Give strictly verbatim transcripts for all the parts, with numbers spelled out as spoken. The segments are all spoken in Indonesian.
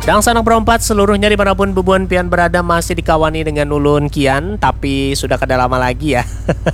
Dan sanak berempat seluruhnya dimanapun Bubuan Pian berada masih dikawani dengan ulun Kian, tapi sudah kada lama lagi ya.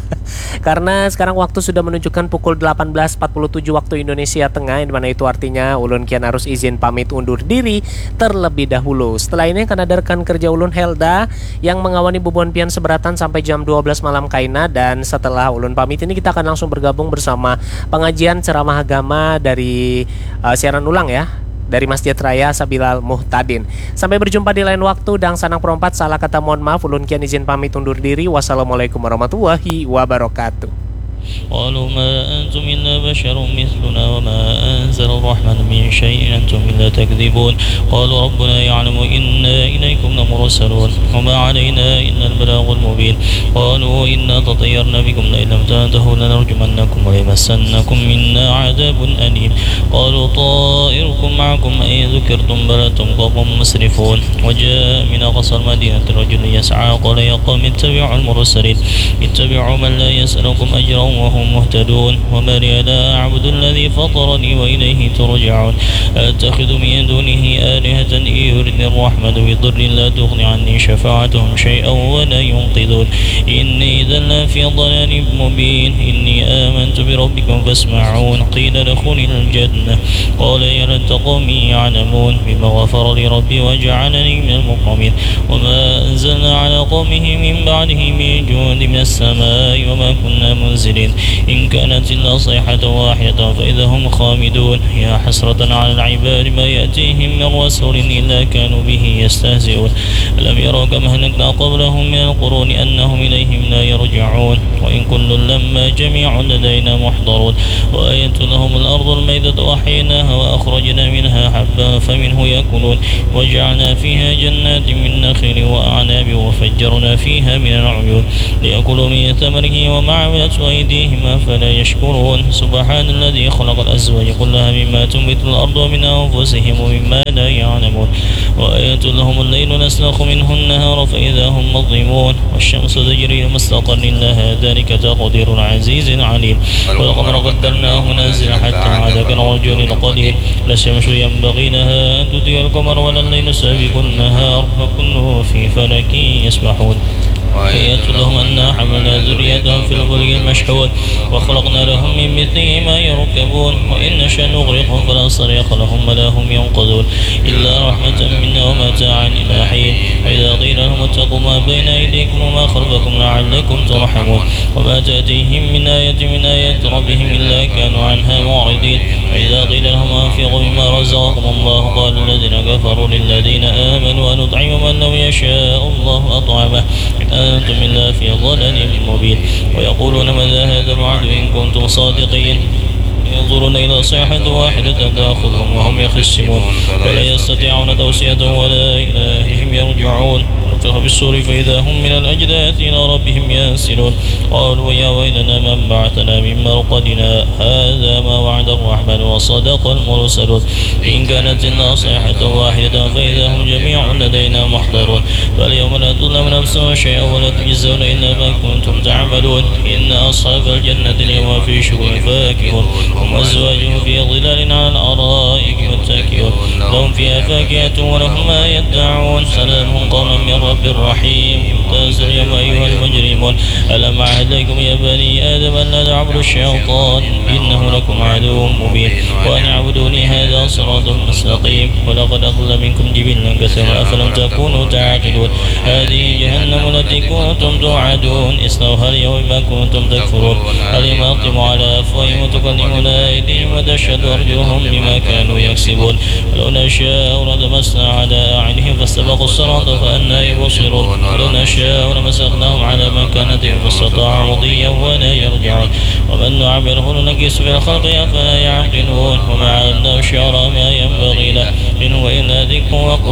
Karena sekarang waktu sudah menunjukkan pukul delapan belas empat puluh tujuh waktu Indonesia Tengah, di mana itu artinya ulun Kian harus izin pamit undur diri terlebih dahulu. Setelah ini akan ada rekan kerja ulun Helda yang mengawani Bubuan Pian seberatan sampai jam dua belas malam kaina, dan setelah ulun pamit ini kita akan langsung bergabung bersama pengajian ceramah agama dari uh, siaran ulang ya, dari Masjid Raya Sabilal Muhtadin. Sampai berjumpa di lain waktu. Dan sanang perempat salah kata mohon maaf, ulun Kian izin pamit undur diri. Wassalamualaikum warahmatullahi wabarakatuh. قالوا ما أنتم إلا بشر مثلنا وما أنزل الرحمن من شيء أنتم إلا تكذبون قالوا ربنا يعلم إنا إليكم لمرسلون وما علينا إلا البلاغ المبين قالوا إنا تطيرنا بكم لئن لم تنتهوا لنرجمنكم وليمسنكم منا عذاب أليم قالوا طائركم معكم أئن ذكرتم بل أنتم قوم مسرفون وجاء من أقصى المدينة رجل يسعى قال يا قوم اتبعوا المرسلين اتبعوا من لا يسألكم أجرا وهم مهتدون وما لي لا أعبد الذي فطرني وإليه ترجعون أتخذ من دونه آلهة إن يردني الرحمن بضر لا تغني عني شفاعتهم شيئا ولا ينقذون إني إذا لفي ضلال مبين إني آمنت بربكم فاسمعون قيل ادخلوا الجنة قال يا ليت قومي يعلمون بما غفر لي ربي وجعلني من المكرمين وما أنزلنا على قومه من بعده من جند من السماء وما كنا منزلين إن كانت إلا صيحة واحدة فإذا هم خامدون يا حسرة على العباد ما يأتيهم من رسول إلا كانوا به يستهزئون ألم يروا كم أهلكنا قبلهم من القرون أنهم إليهم لا يرجعون وإن كل لما جميع لدينا محضرون وآية لهم الأرض الميتة وأحييناها وأخرجنا منها حبا فمنه يأكلون وجعلنا فيها جنات من نخيل وأعناب وفجرنا فيها من العيون ليأكلوا من ثمره وما عملت أيديهم فلا يشكرون سبحان الذي خلق الأزواج كلها مما تنبت الأرض ومن أنفسهم ومما لا يعلمون وآية لهم الليل نسلخ منه النهار فإذا هم مظلمون والشمس تجري لمستقر لها ذلك تقدير العزيز العليم والقمر قدرناه منازل حتى عاد كالرجل القدير لا الشمس ينبغي لها أن تطيع القمر ولا الليل سابق النهار وكله في فلك يسبحون وآية لهم أنا حملنا ذريتهم في الفلك المشحون وخلقنا لهم من مثله ما يركبون وإن نشأ نغرقهم فلا صريخ لهم ولا هم ينقذون إلا رحمة منا ومتاعا إلى حين فإذا قيل لهم اتقوا ما بين أيديكم وما خلفكم لعلكم ترحمون وما تأتيهم من آية من آيات ربهم إلا كانوا عنها معرضين فإذا قيل لهم أنفقوا مما رزقكم الله قال الذين كفروا للذين آمنوا أنطعم من لو يشاء الله أطعمه أنتم إلا في ضلال مبين ويقولون ماذا هذا الوعد إن كنتم صادقين ينظرون إلى صيحة واحدة تأخذهم وهم يخصمون ولا يستطيعون توصية ولا إلى أهلهم يرجعون ونفخ بالصور فإذا هم من الأجداث إلى ربهم ينسلون قالوا يا ويلنا من بعثنا من مرقدنا هذا ما وعد الرحمن وصدق المرسلون إن كانت إلا صيحة واحدة فإذا هم جميع لدينا محضرون فاليوم لا تظلم نفس شيئا ولا تجزون إلا ما كنتم تعملون إن أصحاب الجنة اليوم في شكر فاكهون هم أزواجهم في ظلال على الأرائك متكئون لهم فيها فاكهة ولهم ما يدعون سلام قولا من رب رحيم امتاز اليوم أيها المجرمون ألم أعهد إليكم يا بني آدم أن لا تعبدوا الشيطان إنه لكم عدو مبين وأن اعبدوني هذا صراط مستقيم ولقد أضل منكم جبلا كثيرا أفلم تكونوا تعقلون هذه جهنم التي كنتم توعدون اصلوها اليوم بما كنتم تكفرون اليوم أختم على أفواههم وتكلمنا أيديهم وتشهد أرجلهم بما كانوا يكسبون ولو نشاء لطمسنا على أعينهم فاستبقوا الصراط فأنى يبصرون ولو نشاء لمسخناهم على مكانتهم فاستطاعوا مضيا ولا يرجعون ومن نعمره ننكس في الخلق أفلا يعقلون وما علمناه الشعر ما ينبغي له إن هو إلا ذكر وقرآن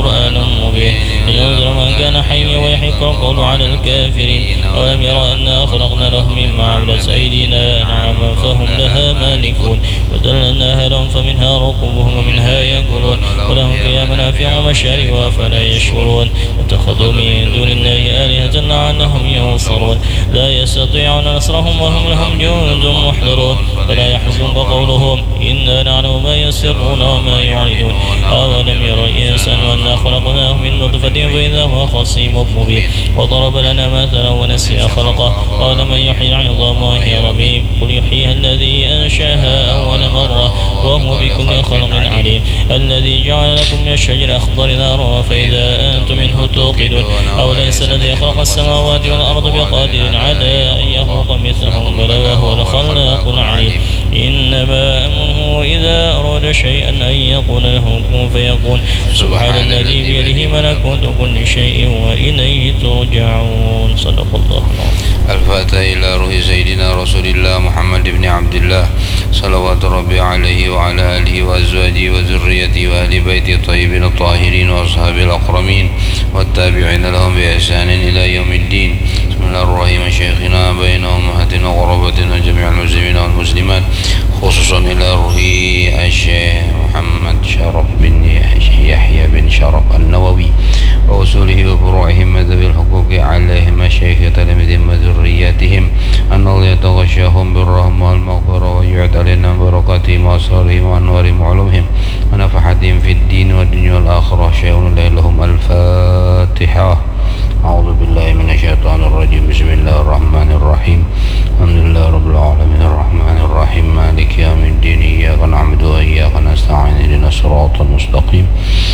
مبين لينذر من كان حيا ويحق القول على الكافرين أولم يرى أنا خلقنا لهم مما عملت أيدينا أنعاما فهم لها مالكون وذللناها لهم فمنها ركوبهم ومنها يأكلون ولهم فيها منافع ومشارب فلا يشكرون واتخذوا من دون الله آلهة لعلهم ينصرون لا يستطيعون نصرهم وهم لهم جند محضرون فلا يحزنك قولهم إنا نعلم ما يسرون وما يعلنون أولم يرى الإنسان أنا خلقناه من نطفة فإذا هو خصيم مبين وضرب لنا مثلا ونسي خلقه قال من يحيي العظام وهي رميم قل يحييها الذي أنشاها أول مرة وهو بكل خلق عليم الذي جعل لكم من الشجر الأخضر نارا فإذا أنتم منه توقدون أو ليس الذي خلق السماوات والأرض بقادر على أن يخلق مثلهم بلى وهو الخلاق العليم إنما أمره إذا أراد شيئا أن يقول له كن فيكون سبحان الذي بيده ملكوت كل شيء وإليه ترجعون صدق الله العظيم. الفاتحة إلى روح سيدنا رسول الله محمد بن عبد الله صلوات ربي عليه وعلى آله وأزواجه وذريته وأهل بيته الطيبين الطاهرين وأصحابه الأكرمين والتابعين لهم بإحسان إلى يوم الدين. بسم الله الرحمن الرحيم. شيخنا بين أمهاتنا وقرابتنا جميع المسلمين والمسلمات خصوصا إلى روح الشيخ محمد شرف بن يحيى بن شرف النووي وأصوله وفروعهم ذوي الحقوق عليهم الشيخ تلاميذهم وذرياتهم أن الله يتغشاهم بالرحمة والمغفرة ويعد علينا بركاتهم وأسرارهم وأنوارهم وعلومهم ونفحتهم في الدين والدنيا والآخرة. شيخ الله لهم الفاتحة. أعوذ بالله من الشيطان الرجيم. بسم الله الرحمن الرحيم. الحمد لله رب العالمين الرحمن الرحيم مالك يوم الدين إياك نعبد وإياك نستعين اهدنا الصراط المستقيم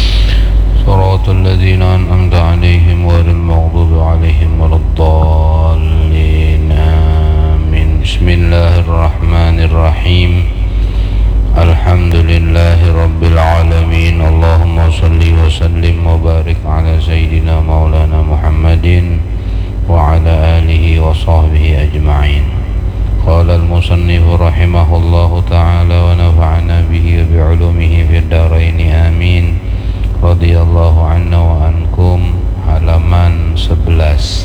صراط الذين أنعمت عليهم غير المغضوب عليهم ولا الضالين آمين. بسم الله الرحمن الرحيم. الحمد لله رب العالمين. اللهم صل وسلم وبارك على سيدنا مولانا محمد وعلى آله وصحبه أجمعين. قال المصنف رحمه الله تعالى ونفعنا به وبعلومه في الدارين آمين. رضي الله عنا وعنكم. Halaman sebelas.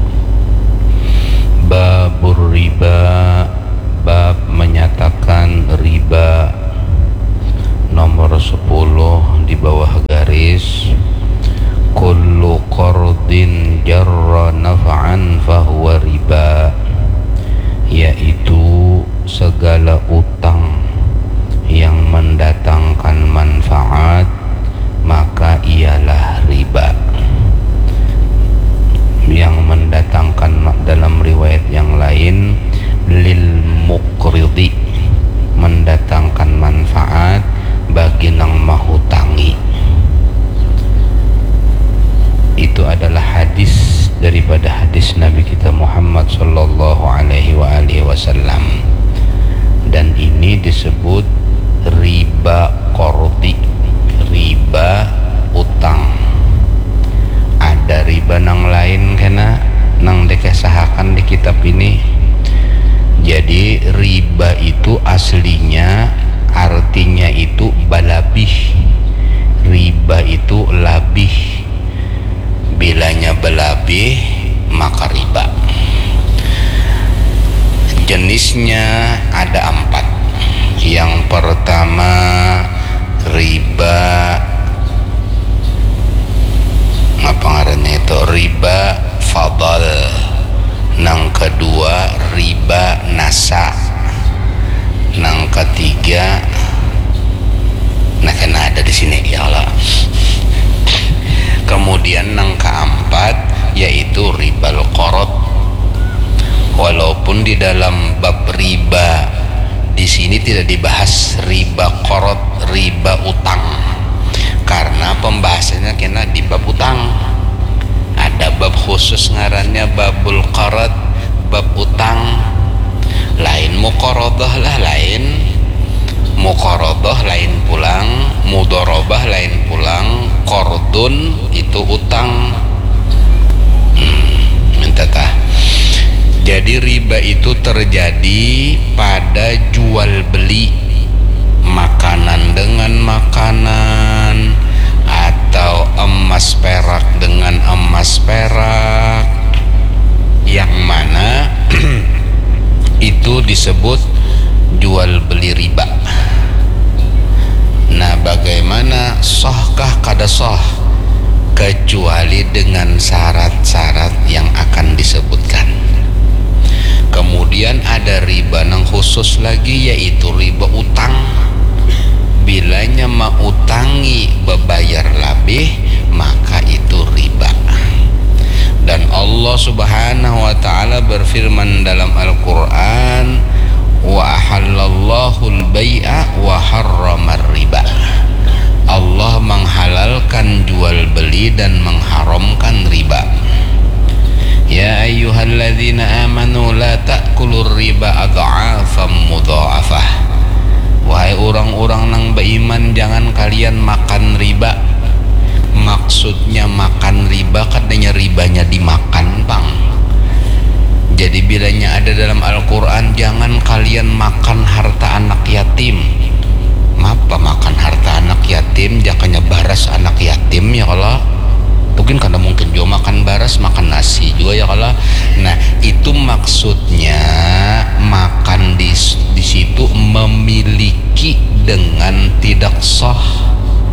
Babur riba, bab menyatakan riba. Nomor sepuluh di bawah garis. Kullu qardin jarra naf'an fahuwa riba, yaitu segala utang yang mendatangkan manfaat maka ialah riba. Yang mendatangkan dalam riwayat yang lain lil muqridi, mendatangkan manfaat bagi nang mahutangi. Itu adalah hadis daripada hadis Nabi kita Muhammad sallallahu alaihi wa alihi wasallam. Dan ini disebut riba qardi, riba utang. Ada riba nang lain kena nang dikesahakan di kitab ini. Jadi riba itu aslinya artinya itu balabih. Riba itu labih. Bilanya balabih maka riba. Jenisnya ada empat. Yang pertama riba apa ngarannya itu riba fadal. Nang kedua riba nasa. Nang ketiga nah kena ada di sini ya Allah. Kemudian nang keempat yaitu ribal qarad. Walaupun di dalam bab riba di sini tidak dibahas riba qarad, riba utang, karena pembahasannya kena di bab utang. Ada bab khusus ngarannya babul qarad, bab utang. Lain muqaradah lah, lain muqaradah lain pulang, mudharabah lain pulang, qardun itu utang. Hmm, minta tah. Jadi riba itu terjadi pada jual beli makanan dengan makanan, atau emas emas perak dengan emas perak, yang mana itu disebut jual beli riba. Nah, bagaimana sahkah kada sah? Kecuali dengan syarat-syarat yang akan disebutkan. Kemudian ada riba yang khusus lagi, yaitu riba utang. Bilanya mau utangi bebayar labih, maka itu riba. Dan Allah Subhanahu wa taala berfirman dalam Al-Qur'an, wa ahallallahu al-bai'a wa harramar riba. Allah menghalalkan jual beli dan mengharamkan riba. Ya ayyuhalladzina amanu la ta'kulur riba adha'afam mudha'afah. Wahai orang-orang nang beriman, jangan kalian makan riba. Maksudnya makan riba, katanya ribanya dimakan, Bang. Jadi bilanya ada dalam Al-Quran, jangan kalian makan harta anak yatim. Apa makan harta anak yatim? Jakanya baras anak yatim ya Allah. Mungkin karena mungkin juga makan baras, makan nasi juga ya Allah. Nah, itu maksudnya makan di di situ memiliki dengan tidak sah.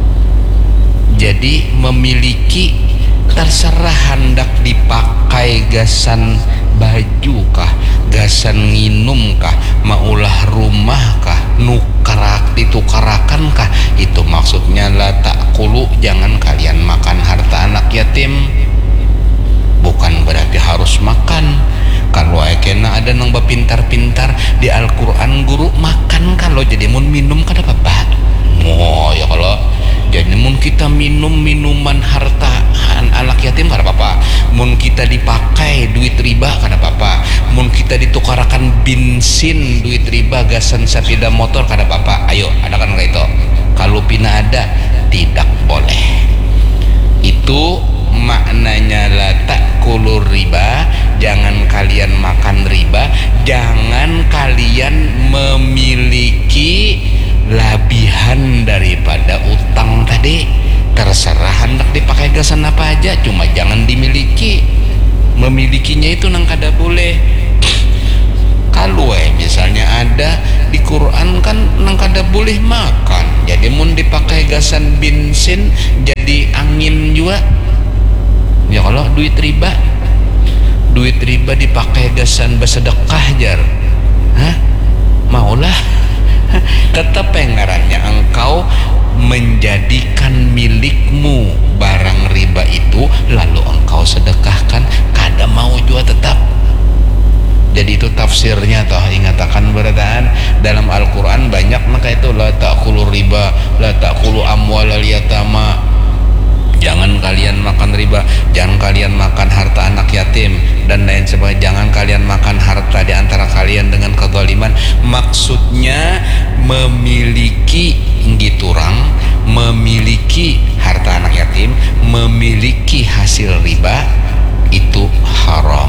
Jadi memiliki terserah hendak dipakai gasan baju kah, gasan nginum kah, maulah rumah kah, nukarak ditukarakan kah, itu maksudnya la ta'kulu, jangan kalian makan harta anak yatim. Bukan berarti harus makan. Kalau kena ada nang bapintar-pintar di Al-Quran guru makan, kalau jadi mun minum kada apa-apa. Oh ya, kalau jadi mun kita minum minuman harta anak yatim kada apa-apa. Mun kita dipakai duit riba kada apa-apa. Mun kita ditukarakan bensin duit riba gasan sepeda motor kada apa-apa. Ayo, ada kan enggak itu? Kalau pina ada, tidak boleh. Itu maknanya la ta'kulur riba, jangan kalian makan riba, jangan kalian memiliki labihan daripada utang tadi. Terserah hendak dipakai gasan apa aja, cuma jangan dimiliki. Memilikinya itu nang kada boleh. Kalau eh misalnya ada di Quran kan nang kada boleh makan, jadi mun dipakai gasan bensin jadi angin juga ya. Kalau duit riba, duit riba dipakai gasan bersedekah jar, hah? Maulah. Tetap pengarannya engkau menjadikan milikmu barang riba itu, lalu engkau sedekahkan, kada mau juga tetap. Jadi itu tafsirnya toh, ingatakan berataan dalam Al-Quran banyak maka itu la ta'kulu riba, la ta'kulu amwalal yatama, jangan kalian makan riba, jangan kalian makan harta anak yatim dan lain sebagainya, jangan kalian makan harta di antara kalian dengan kezaliman. Maksudnya memiliki gitu orang, memiliki harta anak yatim, memiliki hasil riba itu haram.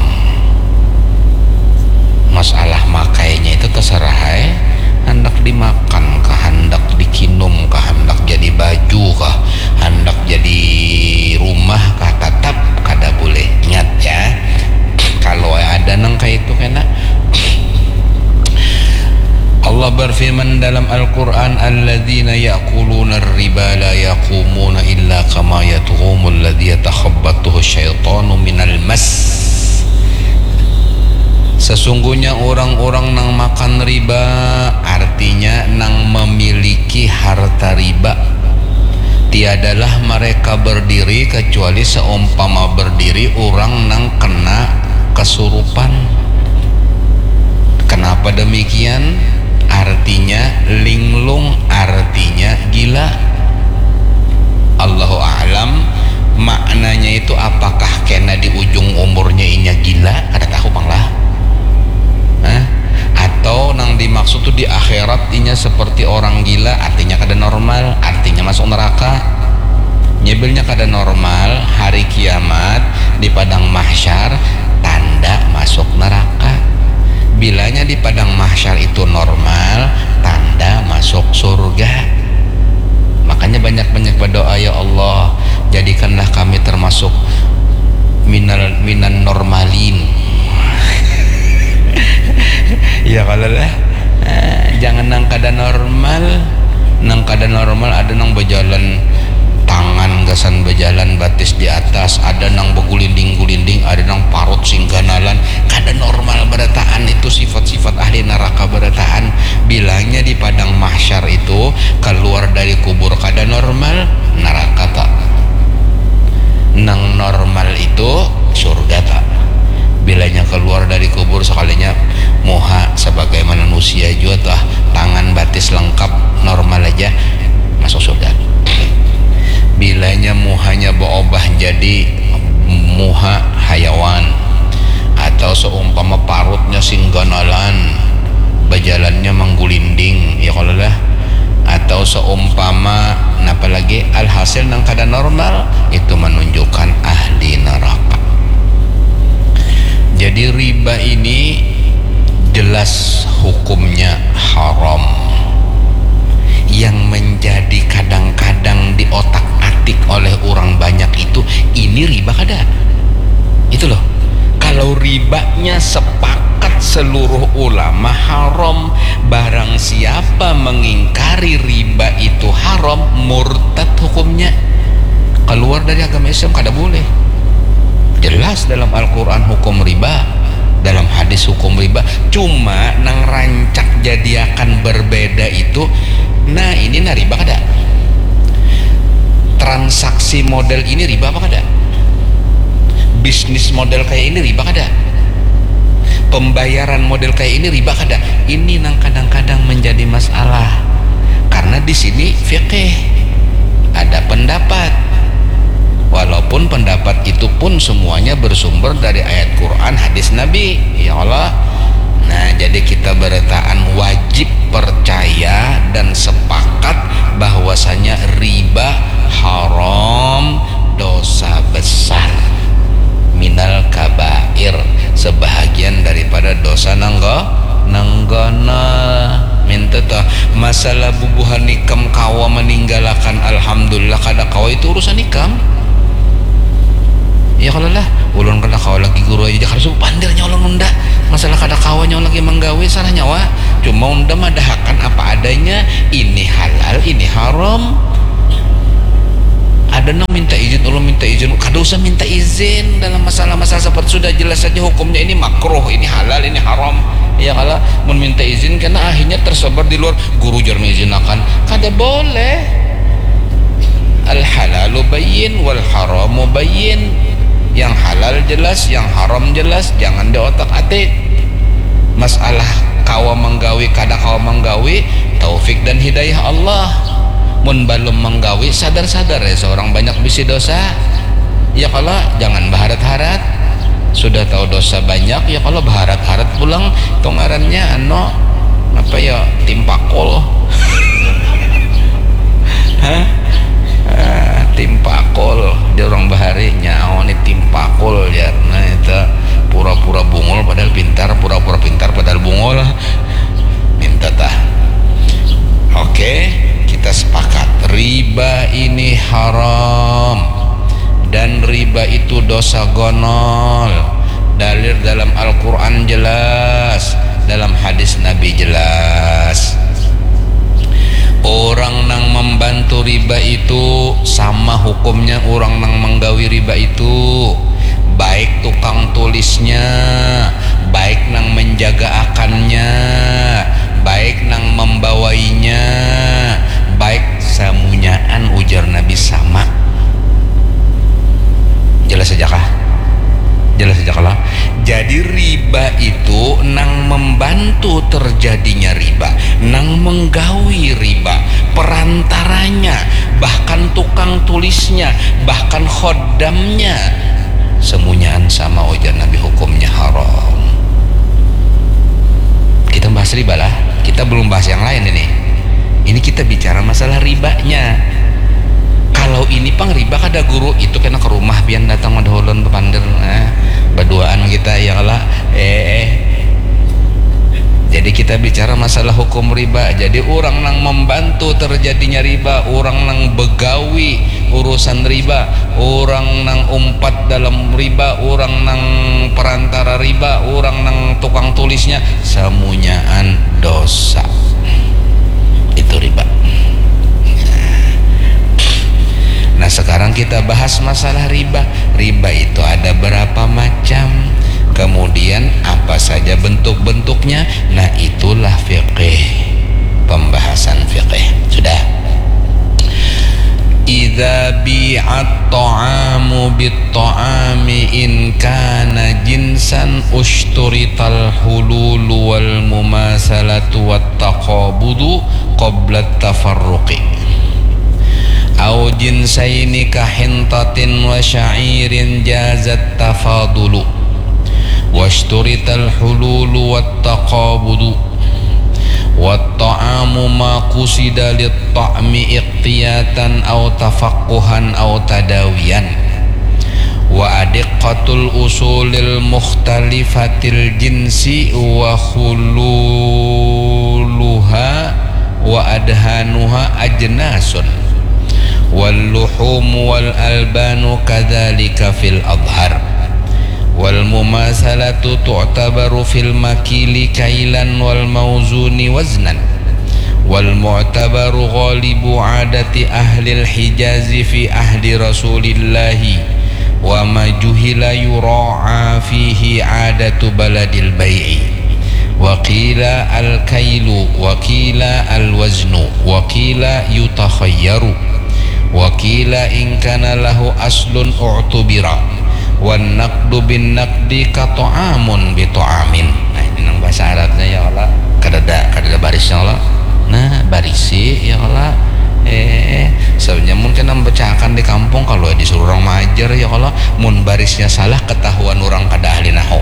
Masalah makainya itu terserah eh, hendak dimakan kah, hendak dikinum kah, hendak jadi baju kah, hendak jadi rumah kah, tetap kada boleh. Ingat ya, kalau ada nang kayak itu kena. Allah berfirman dalam Al-Quran, alladzina ya'kuluna ar-riba la yaqumuna illa kama yatghumul ladzi yatakhabbathu syaitanu minal mas. Sesungguhnya orang-orang nang makan riba, artinya nang memiliki harta riba, tiadalah mereka berdiri kecuali seumpama berdiri orang nang kena kesurupan. Kenapa demikian? Artinya linglung, artinya gila. Allahu a'lam maknanya itu, apakah kena di ujung umurnya inya gila, kada tahu bang lah. Hah? Atau nang dimaksud tuh di akhirat inya seperti orang gila, artinya kada normal, artinya masuk neraka. Nyebelnya kada normal, hari kiamat di padang mahsyar tanda masuk neraka. Bilanya di padang mahsyar itu normal, tanda masuk surga. Makanya banyak-banyak berdoa, ya Allah, jadikanlah kami nang kada normal ada nang berjalan tangan gasan berjalan batis di atas, ada nang begulinding-gulinding, ada nang parut singganalan. Kada normal berataan itu sifat-sifat ahli neraka berataan. Bilangnya di padang mahsyar itu keluar dari kubur kada normal neraka tak, nang normal itu surga tak. Bilanya keluar dari kubur sekalinya moha sebagai manusia juga tah, tangan batis lengkap normal aja masuk surga. Bilanya muhanya berubah jadi muha hayawan, atau seumpama parutnya singganalan, berjalannya menggulinding ya kalau lah, atau seumpama napa lagi, alhasil nang kada normal itu menunjukkan ahli neraka. Jadi riba ini jelas hukumnya haram. Yang menjadi kadang-kadang di otak-atik oleh orang banyak itu, ini riba kada. Itu loh. Kalau ribanya sepakat seluruh ulama haram, barang siapa mengingkari riba itu haram, murtad hukumnya, keluar dari agama Islam, kada boleh. Jelas dalam Al-Quran hukum riba, dalam hadis hukum riba. Cuma nang rancak jadi akan berbeda itu, nah ini nah riba kada. Transaksi model ini riba apa kada? Bisnis model kayak ini riba kada? Pembayaran model kayak ini riba kada? Ini nang kadang-kadang menjadi masalah, karena di sini fiqih ada pendapat, walaupun pendapat itu pun semuanya bersumber dari ayat Quran, hadis Nabi ya Allah. Nah jadi kita berataan wajib percaya dan sepakat bahwasanya riba haram, dosa besar, minal kabair, sebahagian daripada dosa nangga nanggana. Minta tah masalah bubuhan nikam kawa meninggalkan, alhamdulillah kada kawa itu urusan nikam ya kalau lah. Ulun kada kawa lagi guru aja kada suruh pandirnya ulun unda, masalah kada kawanya lagi menggawe salah nyawa. Cuma unda madahakan apa adanya, ini halal ini haram. Ada nang minta izin, ulun minta izin, kada usah minta izin dalam masalah-masalah seperti sudah jelas saja hukumnya, ini makruh, ini halal, ini haram. Ya kalau mau minta izin karena akhirnya tersebar di luar, guru jar mengizinakan, kada boleh. Al halalu bayyin wal haramu bayyin. Yang halal jelas, yang haram jelas, jangan di otak-atik. Masalah kawa menggawi kada kawa menggawi, taufik dan hidayah Allah. Mun balum menggawi, sadar-sadar ya seorang banyak bisi dosa. Ya kalau jangan baharat-harat, sudah tahu dosa banyak ya kalau baharat-harat pulang tongarannya ano apa ya, timpakol. Hah? Ah, timpakol dia orang bahari nyawa nih timpakol ya. Nah itu pura-pura bungul padahal pintar, pura-pura pintar padahal bungul. Minta tah. Oke, kita sepakat riba ini haram dan riba itu dosa gonol. Dalil dalam Al-Quran jelas, dalam hadis Nabi jelas. Orang nang membantu riba itu sama hukumnya orang nang menggawi riba itu, baik tukang tulisnya, baik nang menjaga akannya, baik nang membawainya, baik samunyaan, ujar Nabi sama. Jelas saja kah? Jelas saja kalah. Jadi riba itu nang membantu terjadinya riba, nang menggawi riba, perantaranya, bahkan tukang tulisnya, bahkan khodamnya, semuanya sama ujar Nabi hukumnya haram. Kita bahas riba lah, kita belum bahas yang lain ini. Ini kita bicara masalah ribanya. Kalau ini pang riba kada guru itu kena ke rumah pian datang madholon bepander, nah, berduaan kita ya lah eh, eh. Jadi kita bicara masalah hukum riba. Jadi orang nang membantu terjadinya riba, orang nang begawi urusan riba, orang nang umpat dalam riba, orang nang perantara riba, orang nang tukang tulisnya, semuanyaan dosa. Itu riba. Nah sekarang kita bahas masalah riba. Riba itu ada berapa macam, kemudian apa saja bentuk-bentuknya. Nah itulah fiqih, pembahasan fiqih. Sudah. Idza bi'at ta'amu bit-ta'ami in kana jinsan ushturital hululu wal mumasalatu wat taqabudu qabla at-tafarruqi aw jinsaini ka hintatin wa sya'irin jazat tafadulu washturital hululu wat taqabudu wat ta'amu ma qusida lit ta'mi iqtiyatan aw tafaqquhan aw tadawiyan wa adiqqatul usulil mukhtalifatil jinsi wa khululuha wa adhanuha ajnasun wal luhum wal albanu kadzalika fil adhar wal mumasalatu tu'tabaru fil makili kailan wal mauzuni waznan wal mu'tabaru ghalibu adati ahli al-hijazi fi ahli rasulillahi wa ma juhila yura'a fihi adatu baladil bai'i wa qila al-kailu wa qila al-waznu wa qila yutakhayyaru wa qila in kana lahu aslun u'tubira wan naqdu bin naqdi ka ta'amun bi ta'amin. Nah ini nang bahasa Arabnya ya Allah, kadada kadada barisnya Allah. Nah barisi ya Allah, eh sebenarnya mungkin membacakan di kampung kalau disuruh orang majer ya Allah, mun barisnya salah ketahuan orang kada ahli nahwu.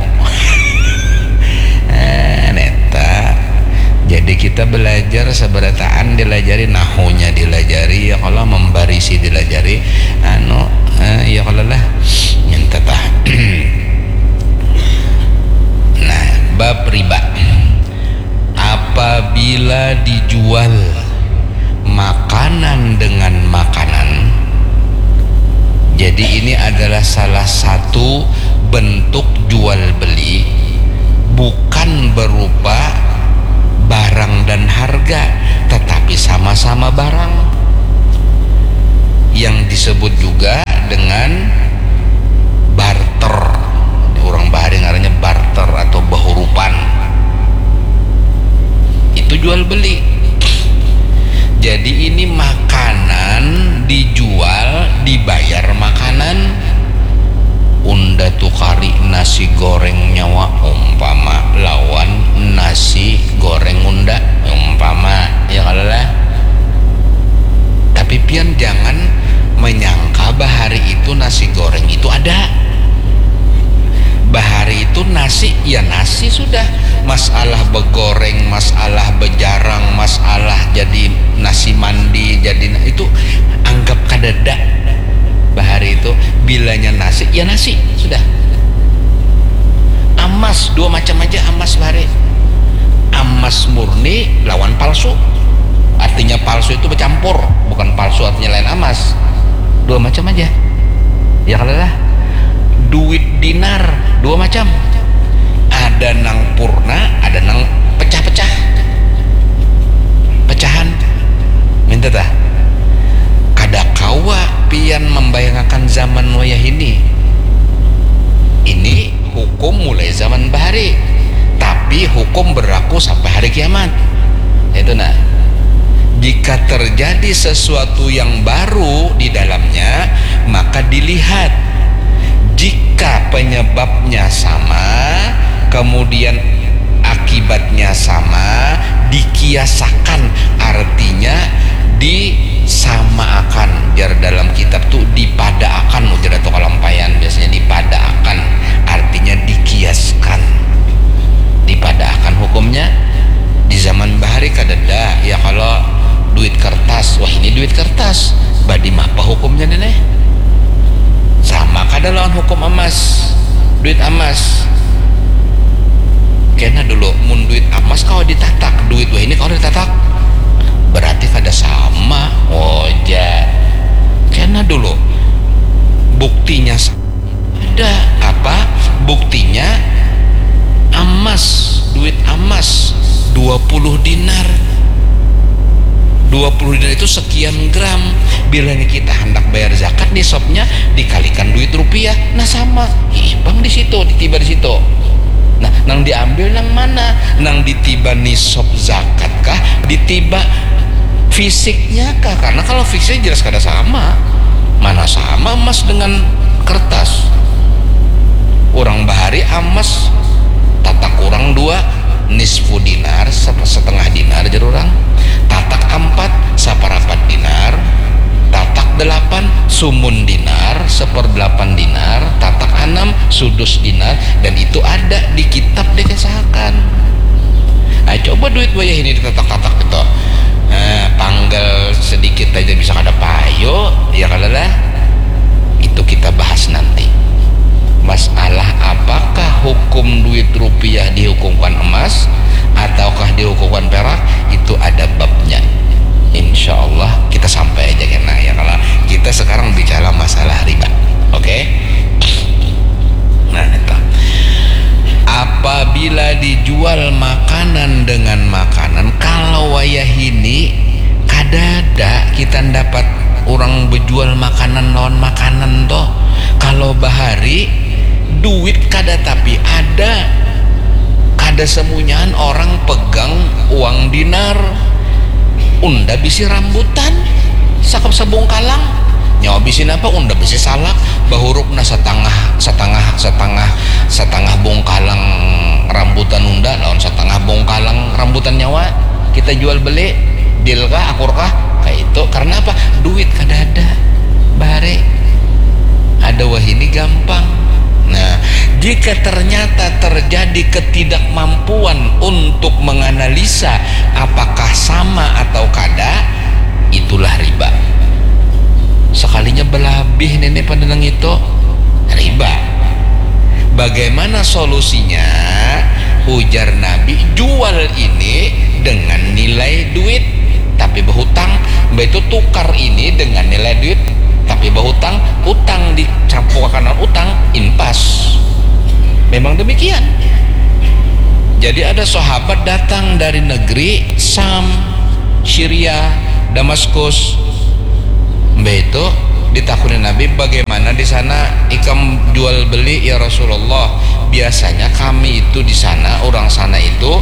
eh neta. Jadi kita belajar seberataan dilajari nahunya dilajari ya Allah, membarisi dilajari anu eh, ya Allah lah nyenta tah. Nah bab riba, apabila dijual makanan dengan makanan, jadi ini adalah salah satu bentuk jual beli, bukan berupa barang dan harga, tetapi sama-sama barang, yang disebut juga dengan barter. Orang bahari ngarannya barter atau bahurupan. Itu jual beli. Jadi ini makanan dijual, dibayar makanan. Unda tukari nasi goreng nyawa umpama lawan nasi goreng unda umpama ya kalah. Tapi pian jangan menyangka bahari itu nasi goreng itu ada. Bahari itu nasi ya nasi sudah. Masalah begoreng, masalah bejarang, masalah jadi nasi mandi, jadi itu anggap kadada. Bahari itu bilanya nasi ya nasi sudah. Amas dua macam aja amas bahari. Amas murni lawan palsu. Artinya palsu itu bercampur, bukan palsu artinya lain amas. Dua macam aja. Ya kalau lah. Duit dinar dua macam. Ada nang purna, ada nang pecah-pecah. Pecahan. Minta tah. Kawa pian membayangkan zaman wayah ini. Ini hukum mulai zaman bahari, tapi hukum berlaku sampai hari kiamat. Itu nah. Jika terjadi sesuatu yang baru di dalamnya, maka dilihat. Jika penyebabnya sama, kemudian akibatnya sama, dikiasakan, artinya disamakan. Jar dalam kitab tuh dipadaakan, ujar atau kalampayan biasanya dipadaakan, artinya dikiaskan, dipadaakan hukumnya. Di zaman bahari kadada ya kalau duit kertas, wah ini duit kertas, badi mapa hukumnya nenek sama kada lawan hukum emas, duit emas. Kena dulu mun duit emas kau ditatak, duit wah ini kau ditatak, berarti kada sama. Oh ja, kena dulu buktinya ada apa? Buktinya emas, duit emas dua puluh dinar, dua puluh dinar itu sekian gram. Bila kita hendak bayar zakat, nisabnya dikalikan duit rupiah, nah sama imbang di situ, ditiba di situ. Nah, nang diambil nang mana? Nang ditiba nisab zakat kah? Ditiba fisiknya kah? Karena kalau fisiknya jelas kada sama. Mana sama emas dengan kertas? Orang bahari emas tatak kurang dua nisfu dinar setengah dinar jadi orang, tatak empat saparapat dinar, tatak delapan sumun dinar seperdelapan dinar, tatak enam sudus dinar, dan itu ada di kitab dikesahakan. Nah, coba duit bayar ini ditatak-tatak itu, nah, panggal sedikit aja bisa ada payo ya kalalah. Itu kita bahas nanti masalah apakah hukum duit rupiah dihukumkan emas ataukah dihukumkan perak, itu ada babnya. Insya Allah kita sampai aja kena ya, kalau kita sekarang bicara masalah riba. Oke okay? Nah itu apabila dijual makanan dengan makanan, kalau wayah ini kadada kita dapat orang berjual makanan lawan makanan toh. Kalau bahari duit kada, tapi ada kada semunyahan orang pegang uang dinar, unda bisi rambutan sakap sabung kalang, nyawa bisi apa unda bisi salak, bahurupna setengah setengah setengah setengah bongkalang rambutan unda lawan setengah bongkalang rambutan nyawa, kita jual beli deal kah akur kah kayak itu. Karena apa? Duit kada ada bahari, ada wah ini gampang. Nah, jika ternyata terjadi ketidakmampuan untuk menganalisa apakah sama atau kada, itulah riba. Sekalinya belabih nenek pandanang itu riba. Bagaimana solusinya? Ujar Nabi, jual ini dengan nilai duit tapi berhutang, begitu tukar ini dengan nilai duit tapi berhutang, utang dicampur kanan utang, impas. Memang demikian. Jadi ada sahabat datang dari negeri Sam, Syria, Damaskus. Mbak itu ditakuni Nabi, bagaimana di sana ikam jual beli ya Rasulullah? Biasanya kami itu di sana, orang sana itu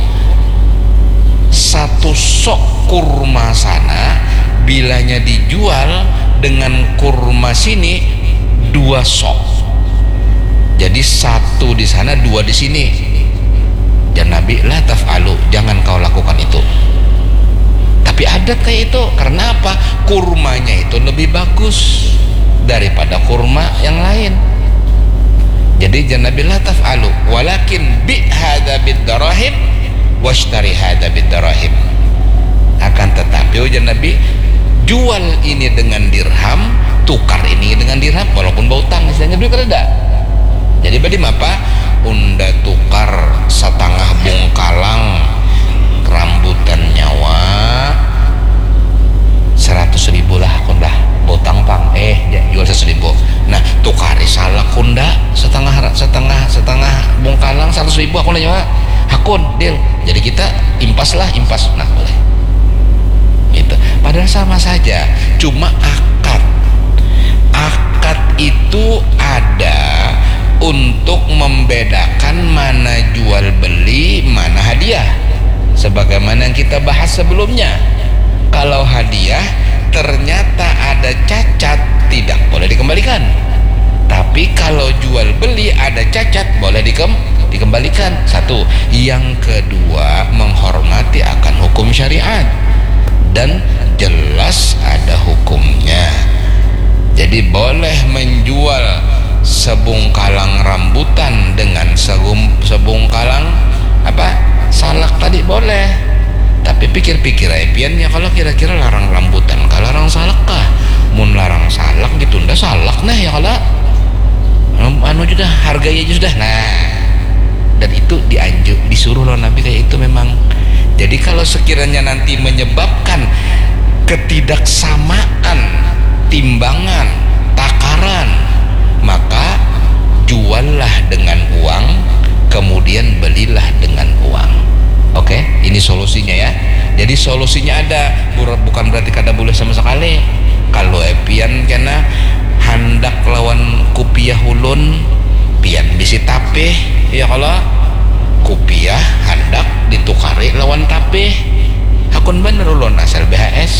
satu sok kurma sana bilanya dijual dengan kurma sini dua sok. Jadi satu di sana dua di sini. Dan Nabi, la taf'alu, jangan kau lakukan itu. Tapi adat kayak itu. Karena apa? Kurmanya itu lebih bagus daripada kurma yang lain. Jadi jangan Nabi, la taf'alu, walakin bi hadza bid darahim washtari hadza bid darahim. Akan tetapi ujar Nabi, jual ini dengan dirham, tukar ini dengan dirham, walaupun berutang istilahnya duit ada. Jadi badi apa? Unda tukar setengah bongkalang rambutan nyawa seratus ribu lah kunda botang pang eh jual seratus ribu. Nah tukari salah kunda setengah setengah setengah bongkalang seratus ribu aku nyawa hakun deal. Jadi kita impas lah impas, nah boleh. Itu padahal sama saja, cuma akad akad itu ada untuk membedakan mana jual beli mana hadiah, sebagaimana yang kita bahas sebelumnya. Kalau hadiah ternyata ada cacat, tidak boleh dikembalikan. Tapi kalau jual beli ada cacat, boleh dikem dikembalikan. Satu. Yang kedua, menghormati akan hukum syariat dan jelas ada hukumnya. Jadi boleh menjual sebungkalang rambutan dengan segum, sebungkalang apa salak tadi boleh. Tapi pikir-pikir piannya, kalau kira-kira larang rambutan kalau larang salak kah? Mun larang salak ditunda salak nah ya kalau anu sudah harganya aja sudah. Nah, dan itu dianjuk disuruh loh Nabi kayak itu memang. Jadi kalau sekiranya nanti menyebabkan ketidaksamaan timbangan takaran, maka juallah dengan uang, kemudian belilah dengan uang. Oke, okay? ini solusinya ya. Jadi solusinya ada, bukan berarti kada boleh sama sekali. Kalau pian kena hendak lawan kupiah ulun, pian bisi tapeh ya, kalau kupiah hendak ditukari lawan tapeh hakun bener ulun asal B H S.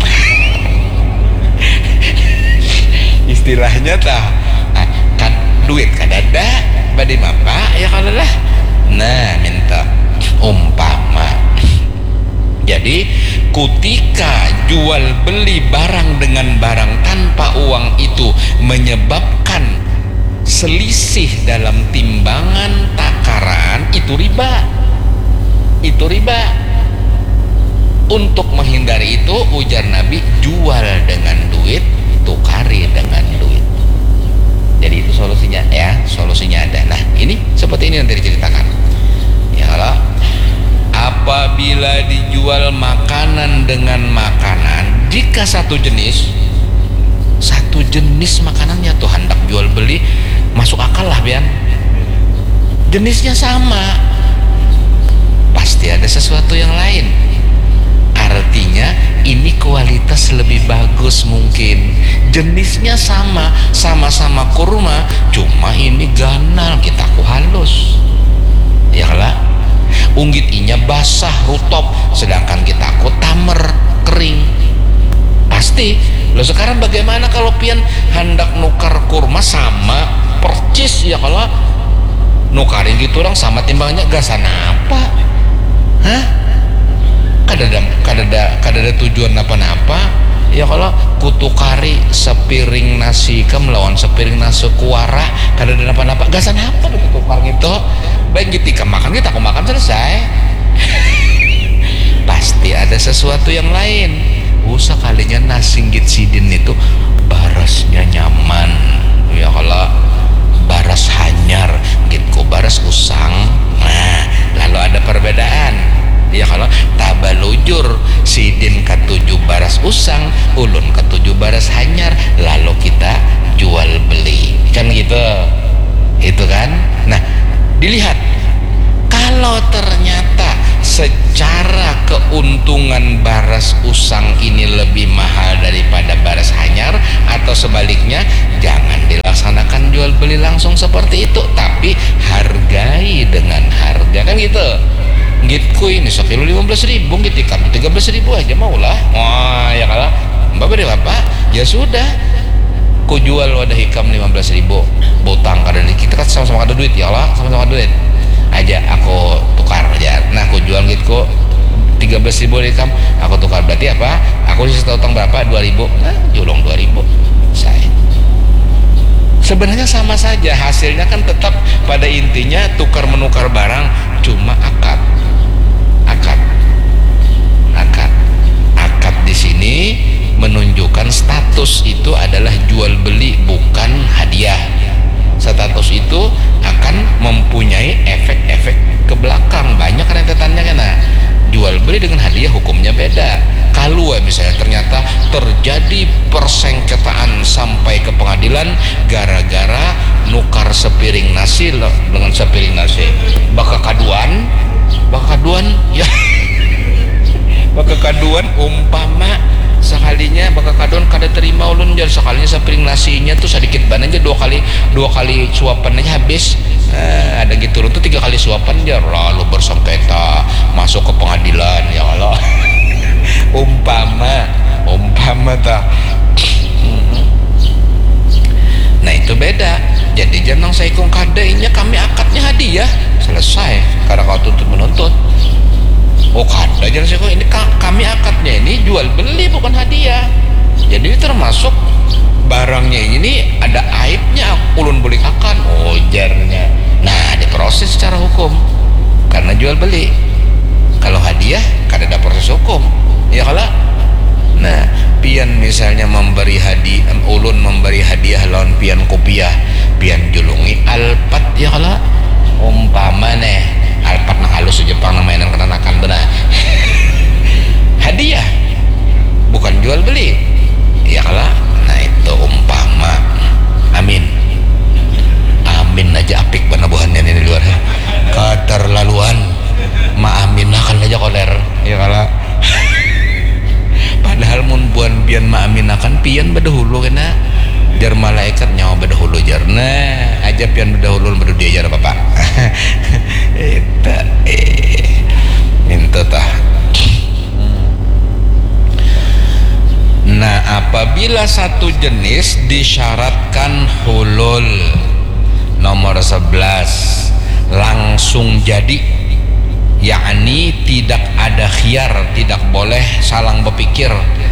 Istilahnya tah kan duit kadada bade mapa ya kalau lah. Nah minta umpama, jadi ketika jual beli barang dengan barang tanpa uang itu menyebabkan selisih dalam timbangan takaran, itu riba, itu riba. Untuk menghindari itu ujar Nabi, jual dengan duit, tukari dengan duit. Jadi itu solusinya ya, solusinya ada. Nah ini seperti ini nanti diceritakan ya. Kalau apabila dijual makanan dengan makanan, jika satu jenis satu jenis makanannya tuh hendak jual beli, masuk akal lah Bian, jenisnya sama, pasti ada sesuatu yang lain. Artinya ini kualitas lebih bagus, mungkin jenisnya sama, sama-sama kurma, cuma ini ganal, kita ku halus ya lah. Unggit inya basah rutop, sedangkan kita ku tamer kering. Pasti lo sekarang bagaimana kalau pian hendak nukar kurma sama percis ya, kalau nukarin gitu orang sama timbangnya gasan apa? Hah? Kadada kadada kadada tujuan apa-apa ya. Kalau kutukari sepiring nasi ke melawan sepiring nasi kuara, kadada apa-apa gasan apa ditukar gitu. Baik ketika makan kita aku makan selesai. Pasti ada sesuatu yang lain. Usah kalinya nasi git sidin itu barasnya nyaman ya, kalau baras hanyar gitu baras usang. Nah lalu ada perbedaan ya, kalau tabalujur sidin ketujuh baras usang, ulun ketujuh baras hanyar, lalu kita jual beli kan gitu, itu kan. Nah dilihat, kalau ternyata secara keuntungan baras usang ini lebih mahal daripada baras hanyar, atau sebaliknya, jangan dilaksanakan jual beli langsung seperti itu, tapi hargai dengan harga kan gitu. Gitu ini sekilo lima belas ribu, gitu kan tiga belas ribu aja mau lah. Wah ya kalah mbak beri bapak, ya sudah ku jual wadah hikam lima belas ribu, botang kada kita kan sama-sama ada duit ya Allah, sama-sama ada duit aja, aku tukar aja. Nah aku jual gitu tiga belas ribu hikam, aku tukar, berarti apa? Aku sisa utang berapa? dua ribu. Nah julung dua ribu saya. Sebenarnya sama saja, hasilnya kan tetap pada intinya tukar menukar barang, cuma akad akad akad akad di sini menunjukkan status itu adalah jual beli, bukan hadiah. Status itu akan mempunyai efek-efek ke belakang, banyak rentetannya kan. Nah, jual beli dengan hadiah hukumnya beda. Kalau misalnya ternyata terjadi persengketaan sampai ke pengadilan gara-gara nukar sepiring nasi dengan sepiring nasi, bakal kaduan bakal kaduan ya bakal kaduan umpama sekalinya bakal kaduan kada terima ulun jar, sekalinya sepiring nasinya tuh sedikit banget aja, dua kali dua kali suapan aja habis. Nah, ada gitu tuh tiga kali suapan jar, lalu bersengketa masuk ke pengadilan ya Allah. umpama umpama tak. Nah itu beda. Jadi jangan saya ikung kadainya, kami akadnya hadiah selesai karena kau tuntut menuntut. Oh kada jangan saya ikung ini kami akadnya ini jual beli bukan hadiah. Jadi termasuk barangnya ini ada aibnya, ulun boleh akan ujarnya. Nah diproses secara hukum karena jual beli. Kalau hadiah kada ada proses hukum ya kalau. Nah pian misalnya memberi hadiah, ulun memberi hadiah lawan pian kopiah, pian julungi alpat ya kalau umpama nih alpat nang halus Jepang nang mainan kenakan benar. Hadiah bukan jual beli ya kalau. Nah itu umpama. Amin amin aja apik penabuhannya ini di luar keterlaluan. Ma amin akan aja koler pian bedahulu kena jar malaikat nyawa bedahulu jar nah aja pian bedahulu bedu dia jar bapak eta eh minta tah. Nah apabila satu jenis disyaratkan hulul nomor sebelas langsung jadi, yakni tidak ada khiyar, tidak boleh salang berpikir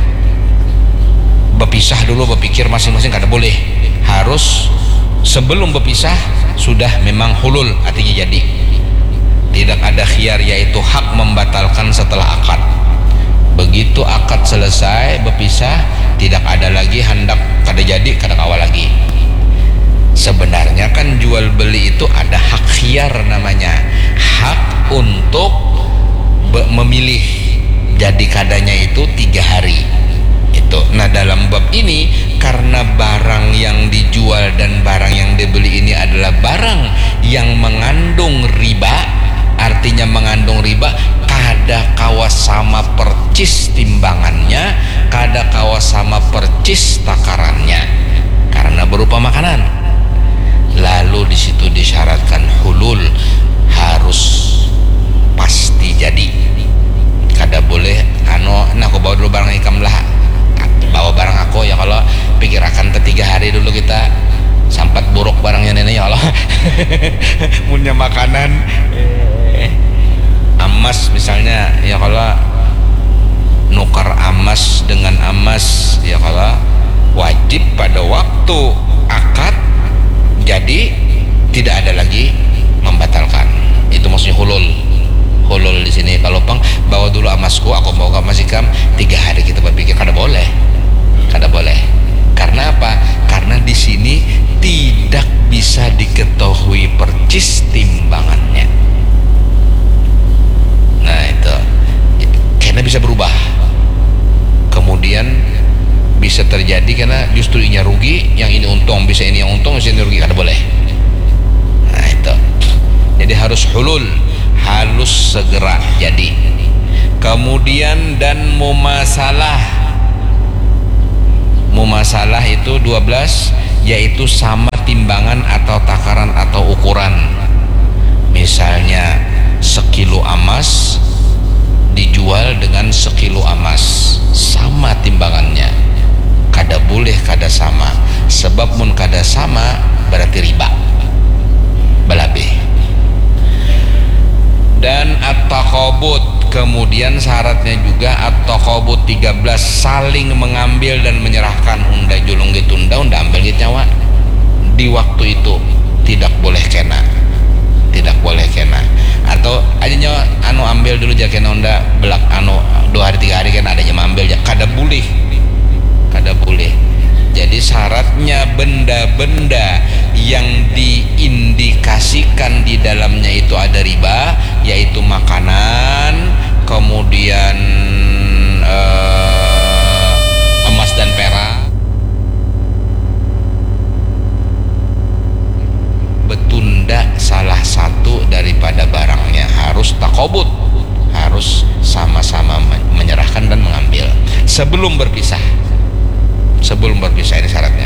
berpisah dulu berpikir masing-masing, kada boleh, harus sebelum berpisah sudah memang hulul artinya jadi, tidak ada khiyar yaitu hak membatalkan setelah akad. Begitu akad selesai berpisah tidak ada lagi hendak kada jadi kada kawal lagi. Sebenarnya kan jual beli itu ada hak khiyar namanya, hak untuk memilih, jadi kadanya itu tiga hari itu. Nah dalam bab ini karena barang yang dijual dan barang yang dibeli ini adalah barang yang mengandung riba, artinya mengandung riba, kada kawas sama percis timbangannya, kada kawas sama percis takarannya karena berupa makanan. Lalu di situ disyaratkan hulul, harus pasti jadi, kada boleh anu nah aku bawa dulu barang ikam lah, bawa barang aku ya kalau pikir akan ketiga hari dulu kita sampat buruk barangnya nenek ya Allah punya makanan eh, emas misalnya ya kalau nukar emas dengan emas ya kalau wajib pada waktu akad jadi tidak ada lagi membatalkan, itu maksudnya hulul. Hulul di sini kalau pang bawa dulu emasku aku bawa ke emas ikam tiga hari kita berpikir kada boleh, kada boleh. Karena apa? Karena di sini tidak bisa diketahui percis timbangannya. Nah itu karena bisa berubah, kemudian bisa terjadi karena justru ini rugi, yang ini untung, bisa ini yang untung, bisa ini rugi, kada boleh. Nah itu jadi harus hulul, harus segera jadi. Kemudian dan mumasalah, mumasalah itu dua belas, yaitu sama timbangan atau takaran atau ukuran. Misalnya sekilo emas dijual dengan sekilo emas, sama timbangannya, kada boleh kada sama, sebab mun kada sama berarti riba, belabeh. Dan at-taqabud, kemudian syaratnya juga at-taqabud tiga belas, saling mengambil dan menyerahkan. Unda julung gitu unda unda ambil gitu nyawa di waktu itu, tidak boleh kena, tidak boleh kena. Atau aja nyawa anu ambil dulu ja kena unda belak anu dua hari tiga hari kena adanya ambil ja, kada boleh, kada boleh. Jadi syaratnya benda-benda yang diindikasikan di dalamnya itu ada riba, yaitu makanan, kemudian eh, emas dan perak, betunda salah satu daripada barangnya, harus takobut, harus sama-sama menyerahkan dan mengambil sebelum berpisah. Sebelum berpisah ini syaratnya.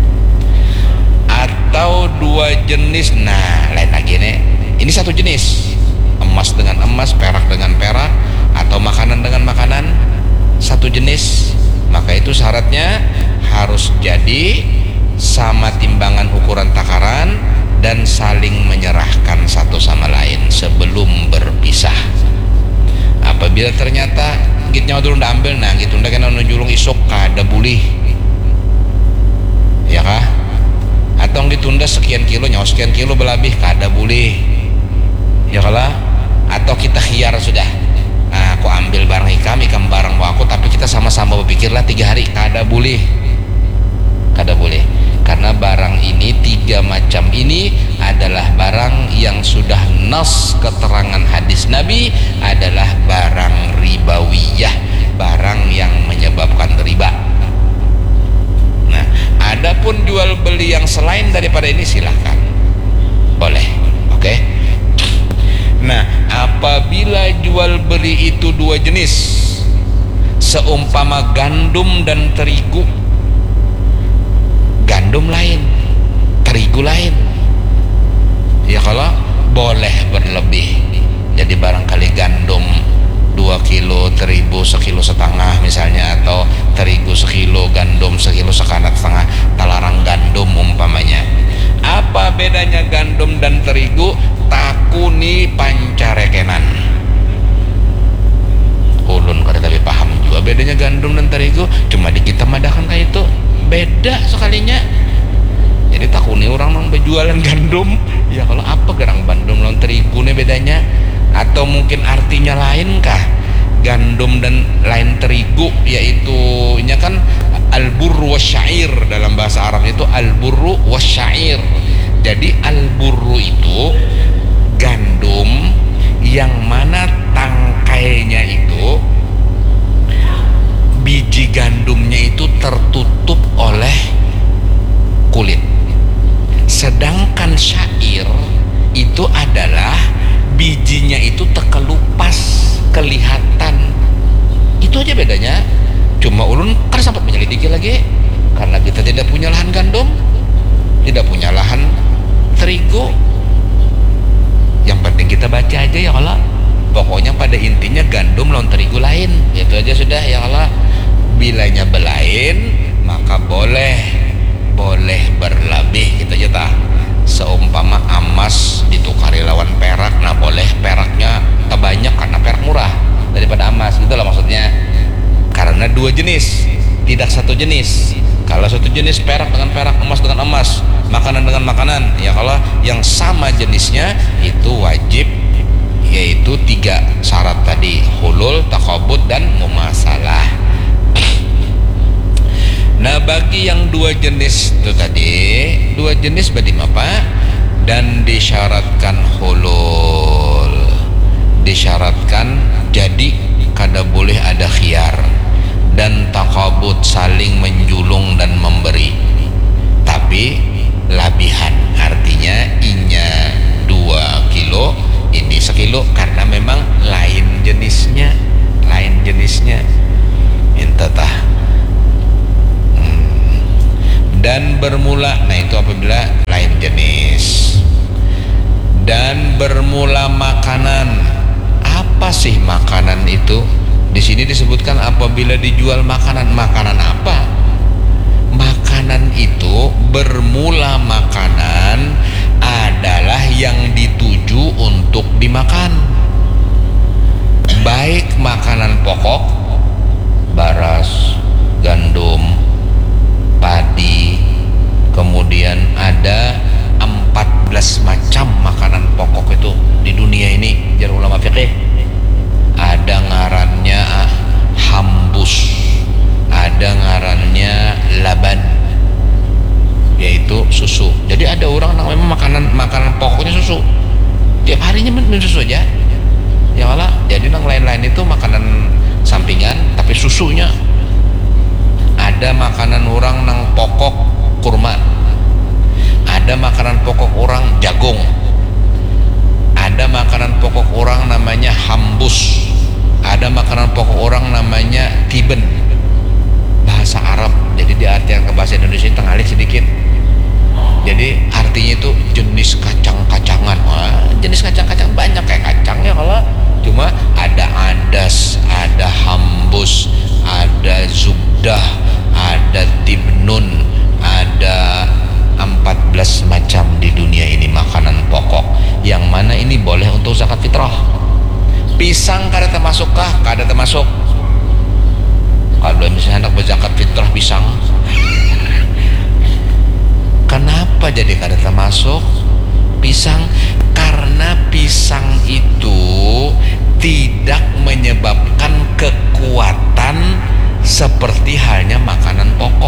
Atau dua jenis, nah lain lagi nih, ini satu jenis, emas dengan emas, perak dengan perak, atau makanan dengan makanan, satu jenis, maka itu syaratnya harus jadi sama timbangan ukuran takaran dan saling menyerahkan satu sama lain sebelum berpisah. Apabila ternyata gitnya dulu ndak ambil, nah gitu ndak kena nujulung isuk kada boleh, ya kah? Atau ditunda sekian kilo nyawa sekian kilo berlebih kada boleh, ya kalah. Atau kita khiyar sudah, nah, aku ambil barang ikam, ikam barang aku, tapi kita sama-sama berpikirlah tiga hari, kada boleh, kada boleh. Karena barang ini tiga macam ini adalah barang yang sudah nas keterangan hadis Nabi adalah barang ribawiyah, barang yang menyebabkan riba. Nah, adapun jual beli yang selain daripada ini silahkan, boleh, oke? Okay? Nah, apabila jual beli itu dua jenis, seumpama gandum dan terigu, gandum lain, terigu lain. Ya kalau boleh berlebih, jadi barangkali gandum dua kilo, terigu sekilo setengah misalnya, atau terigu sekilo, gandum sekilo sekanat setengah, talarang gandum umpamanya. Apa bedanya gandum dan terigu? Takuni pancarekenan. Ulun kada tapi paham juga bedanya gandum dan terigu, cuma di kita madahkan kayak itu beda sekalinya. Jadi takuni orang nang berjualan gandum, ya kalau apa gerang gandum lawan terigu nih bedanya? Atau mungkin artinya lain kah gandum dan lain terigu, yaitu nya kan al-burru wasyair, dalam bahasa Arab itu al-burru wasyair. Jadi al-burru itu gandum yang mana tangkainya itu, biji gandumnya itu tertutup oleh kulit. Sedangkan syair itu adalah bijinya itu terkelupas, kelihatan. Itu aja bedanya. Cuma ulun kan sempat menyelidiki lagi, karena kita tidak punya lahan gandum, tidak punya lahan terigu. Yang penting kita baca aja ya Allah. Pokoknya pada intinya gandum lawan terigu lain. Itu aja sudah ya Allah. Bilanya belain maka boleh boleh berlebih gitu aja tah. Seumpama emas ditukari lawan perak, nah boleh peraknya terbanyak karena perak murah daripada emas, gitulah maksudnya. Karena dua jenis, tidak satu jenis. Kalau satu jenis perak dengan perak, emas dengan emas, makanan dengan makanan, ya kalau yang sama jenisnya itu wajib, yaitu tiga syarat tadi: hulul, takabut, dan mumasalah. Nah bagi yang dua jenis itu tadi, dua jenis berarti apa? Dan disyaratkan hulul, disyaratkan jadi kada boleh ada khiyar, dan takabut saling menjulung dan memberi, tapi labihan, artinya inya dua kilo, ini sekilo, karena memang lain jenisnya, lain jenisnya. Intatah. Dan bermula, nah itu apabila lain jenis. Dan bermula makanan. Apa sih makanan itu? Di sini disebutkan apabila dijual makanan. Makanan apa? Makanan itu, bermula makanan adalah yang dituju untuk dimakan. Baik makanan pokok, baras, gandum, padi, kemudian ada empat belas macam makanan pokok itu di dunia ini, jar ulama fikih. Ada ngarannya hambus, ada ngarannya laban, yaitu susu. Jadi ada orang yang memang makanan makanan pokoknya susu, tiap harinya minum susu aja ya Allah. Jadi yang lain-lain itu makanan sampingan, tapi susunya. Ada makanan orang nang pokok kurma, ada makanan pokok orang jagung, ada makanan pokok orang namanya hambus, ada makanan pokok orang namanya tiben, bahasa Arab. Jadi diartikan ke bahasa Indonesia ini tengah sedikit. Jadi artinya itu jenis kacang-kacangan. Wah, jenis kacang-kacang banyak kayak kacangnya kalau, cuma ada adas, ada hambus, ada zubdah, ada tibnun, ada empat belas macam di dunia ini makanan pokok, yang mana ini boleh untuk zakat fitrah. Pisang kada termasuk kah? Kada termasuk. Kalau misalnya hendak berzakat fitrah pisang, kenapa jadi kada termasuk pisang? Karena pisang itu tidak menyebabkan kekuatan seperti halnya makanan pokok.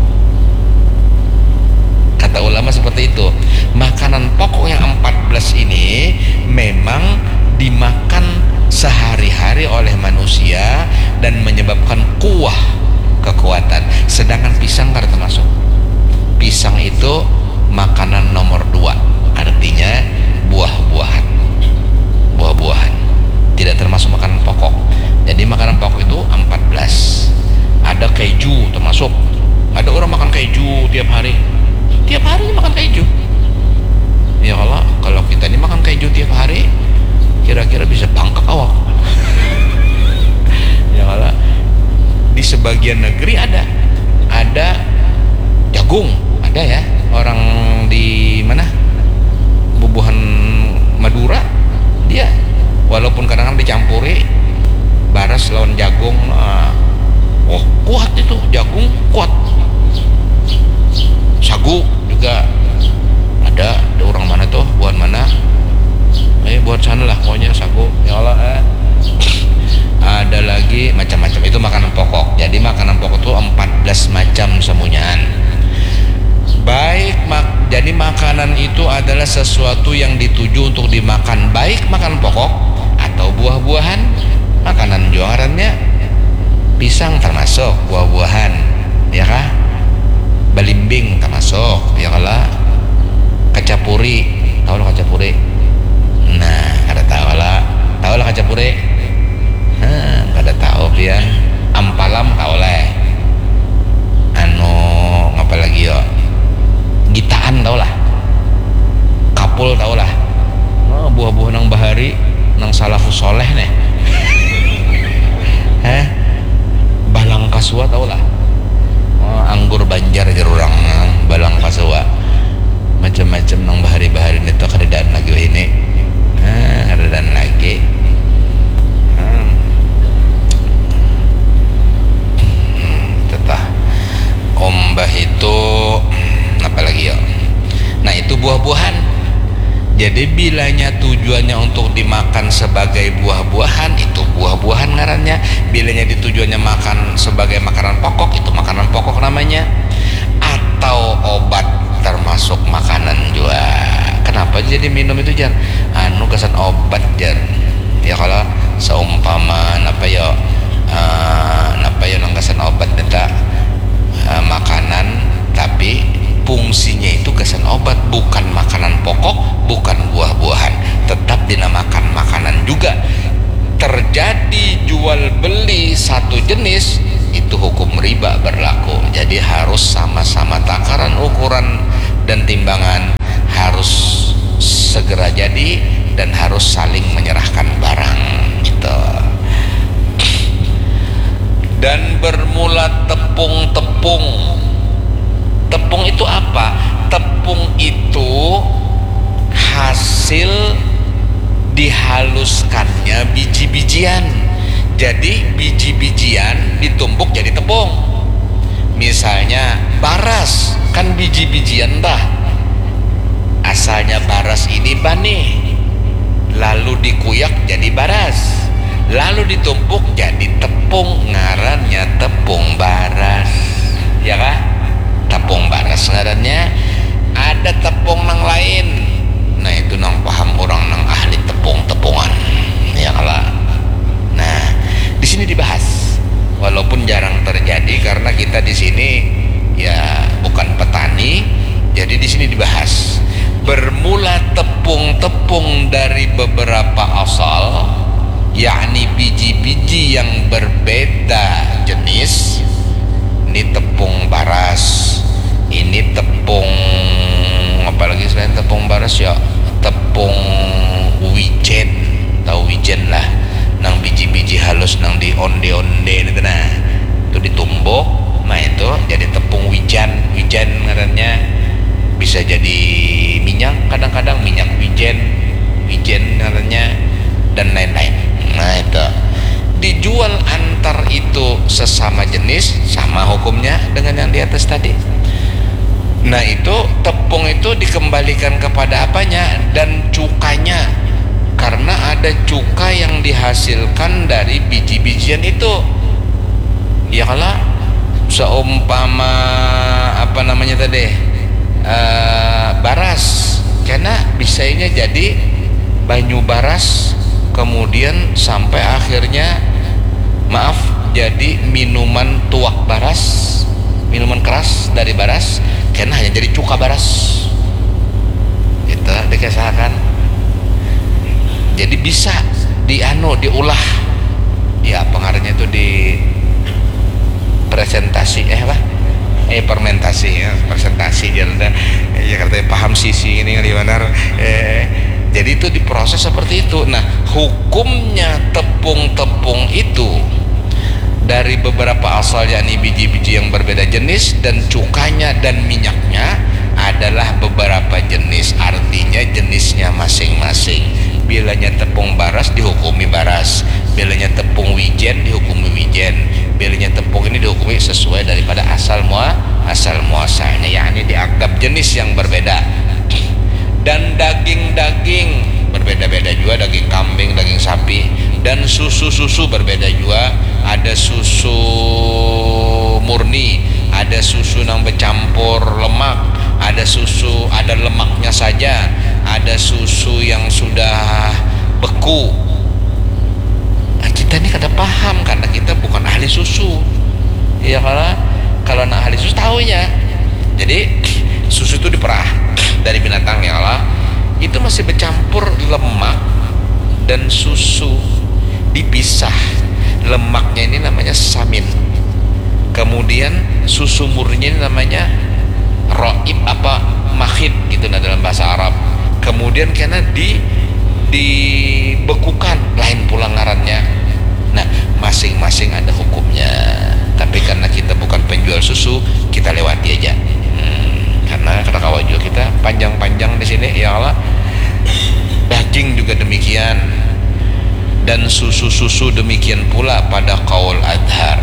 Kata ulama seperti itu. Makanan pokok yang empat belas ini memang dimakan sehari-hari oleh manusia dan menyebabkan kuah, kekuatan. Sedangkan pisang kada termasuk. Pisang itu makanan nomor dua, artinya buah-buahan. Buah-buahan tidak termasuk makanan pokok. Jadi makanan pokok itu empat belas. Ada keju termasuk. Ada orang makan keju tiap hari. belas macam semunyaan. Baik mak jadi makanan itu adalah sesuatu yang dituju untuk dimakan, baik makan pokok atau buah-buahan. Makanan juarannya pisang termasuk buah-buahan, ya kah? Belimbing termasuk, ya kalah. Kacapuri, tahu lah kacapuri? Nah, ada tahu lah, tahu lah kacapuri? Nah, ada tahu pian. Ampalam tahu lah. Anu ngapa lagi yo? Gitaan tahu lah. Kapul tahu lah. Oh, buah-buah nang bahari, nang salafus soleh nih. Heh, balang kasua tahu lah. Oh, anggur banjar gerurang, balang kasua. Macam-macam nang bahari-bahari itu keadaan lagi ini. Nah, keadaan lagi. Hmm. Tetah ombah itu apa lagi ya? Nah, itu buah-buahan. Jadi bilanya tujuannya untuk dimakan sebagai buah-buahan, itu buah-buahan ngarannya. Bilanya ditujuannya makan sebagai makanan pokok, itu makanan pokok namanya. Atau obat termasuk makanan juga. Kenapa jadi minum itu jar? Anu kesan obat jar. Ya kalau seumpama apa ya? Uh, apa ya nang kesan obat neta uh, makanan, tapi fungsinya itu kesan obat, bukan makanan pokok, bukan buah-buahan, tetap dinamakan makanan juga. Terjadi jual beli satu jenis, itu hukum riba berlaku. Jadi harus sama-sama takaran, ukuran dan timbangan harus segera jadi dan harus saling menyerahkan barang gitu. Dan bermula tepung-tepung. Tepung itu apa? Tepung itu hasil dihaluskannya biji-bijian. Jadi biji-bijian ditumbuk jadi tepung. Misalnya baras, kan biji-bijian dah. Asalnya baras ini bani, lalu dikuyak jadi baras, lalu ditumpuk jadi tepung, ngarannya tepung baras, ya kah? Tepung baras ngarannya. Ada tepung nang lain, nah itu nang paham orang nang ahli tepung-tepungan, ya kalah. Nah, di sini dibahas, walaupun jarang terjadi karena kita di sini ya bukan petani, jadi di sini dibahas. Bermula tepung-tepung dari beberapa asal, yakni biji-biji yang berbeda jenis. Ini tepung baras, ini tepung apalagi selain tepung baras ya, tepung wijen, tahu wijen lah, nang biji-biji halus nang di onde-onde itu nah, itu ditumbuk, nah itu jadi tepung wijan. Wijen ngarannya bisa jadi minyak, kadang-kadang minyak wijen, wijen ngarannya, dan lain-lain. Nah itu dijual antar itu sesama jenis, sama hukumnya dengan yang di atas tadi. Nah itu tepung itu dikembalikan kepada apanya? Dan cukanya, karena ada cuka yang dihasilkan dari biji-bijian itu. Ya kalau seumpama apa namanya tadi uh, baras, karena bisanya jadi banyu baras, kemudian sampai akhirnya maaf jadi minuman tuak baras, minuman keras dari baras, karena hanya jadi cuka baras itu dikisahkan. Jadi bisa dianu diolah ya, pengaruhnya itu di presentasi eh apa eh fermentasi ya, presentasi dia ya katanya paham sisi ini di mana eh jadi itu diproses seperti itu. Nah hukumnya tepung-tepung itu dari beberapa asal, yakni biji-biji yang berbeda jenis, dan cukanya dan minyaknya adalah beberapa jenis, artinya jenisnya masing-masing. Bilanya tepung baras dihukumi baras, bilanya tepung wijen dihukumi wijen, bilanya tepung ini dihukumi sesuai daripada asal mua asal muasalnya, yakni dianggap jenis yang berbeda. Dan daging-daging berbeda-beda juga, daging kambing, daging sapi, Dan susu-susu berbeda juga, ada susu murni, ada susu yang bercampur lemak, ada susu ada lemaknya saja, ada susu yang sudah beku. Nah, kita ini kada paham karena kita bukan ahli susu. Ya, kalau kalau anak ahli susu tahunya. Jadi susu itu diperah dari binatang ya Allah, itu masih bercampur lemak dan susu, dipisah. Lemaknya ini namanya samin, kemudian susu murni ini namanya roib apa mahid gitu nah dalam bahasa Arab. Kemudian karena di dibekukan lain pula ngarannya. Nah, masing-masing ada hukumnya, tapi karena kita bukan penjual susu, kita lewati aja. hmm, karena kata kawan juga kita panjang-panjang di sini ya Allah. Daging juga demikian, dan susu-susu demikian pula pada qaul adhar.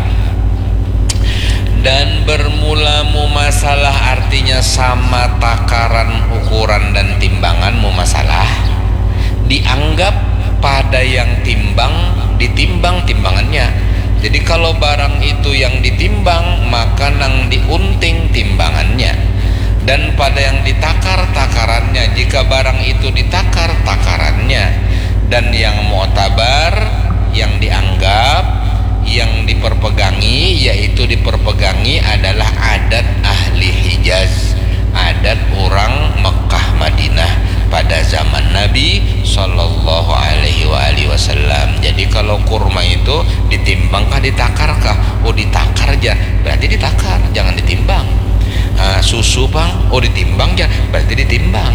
Dan bermulamu masalah artinya sama takaran, ukuran dan timbanganmu masalah, dianggap pada yang timbang ditimbang timbangannya. Jadi kalau barang itu yang ditimbang, maka nang diunting timbangannya. Dan pada yang ditakar takarannya, jika barang itu ditakar takarannya. Dan yang mu'tabar, yang dianggap, yang diperpegangi, yaitu diperpegangi adalah adat ahli Hijaz, adat orang Mekah Madinah pada zaman Nabi Sallallahu Alaihi Wasallam. Jadi kalau kurma itu ditimbangkah ditakarkah? Oh, ditakar aja, berarti ditakar, jangan ditimbang. Nah, susu bang, oh ditimbang ya, berarti ditimbang.